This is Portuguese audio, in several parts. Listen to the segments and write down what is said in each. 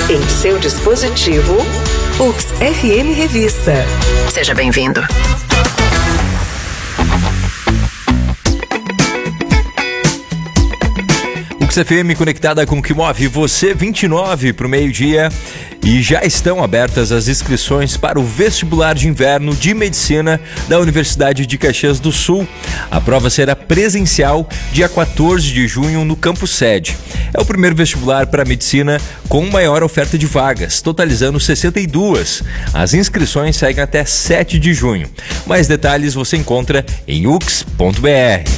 Em seu dispositivo, UX FM Revista. Seja bem-vindo. UX FM conectada com o que move você, 29 para o meio-dia. E já estão abertas as inscrições para o vestibular de inverno de medicina da Universidade de Caxias do Sul. A prova será presencial dia 14 de junho no campus sede. É o primeiro vestibular para medicina com maior oferta de vagas, totalizando 62. As inscrições seguem até 7 de junho. Mais detalhes você encontra em ux.br.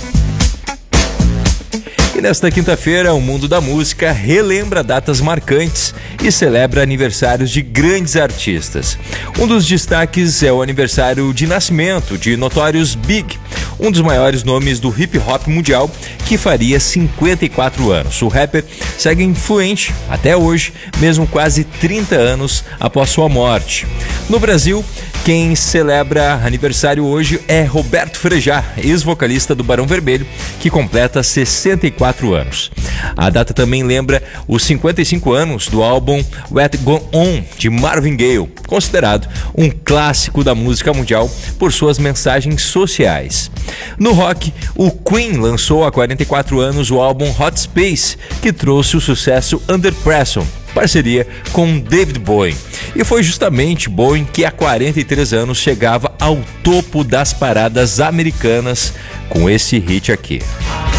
E nesta quinta-feira, o mundo da música relembra datas marcantes e celebra aniversários de grandes artistas. Um dos destaques é o aniversário de nascimento de Notorious Big, um dos maiores nomes do hip-hop mundial, que faria 54 anos. O rapper segue influente até hoje, mesmo quase 30 anos após sua morte. No Brasil, quem celebra aniversário hoje é Roberto Frejá, ex-vocalista do Barão Vermelho, que completa 64 anos. A data também lembra os 55 anos do álbum What Go On, de Marvin Gaye, considerado um clássico da música mundial por suas mensagens sociais. No rock, o Queen lançou há 44 anos o álbum Hot Space, que trouxe o sucesso Under Pressure, parceria com David Bowie. E foi justamente Bowie que há 43 anos chegava ao topo das paradas americanas com esse hit aqui.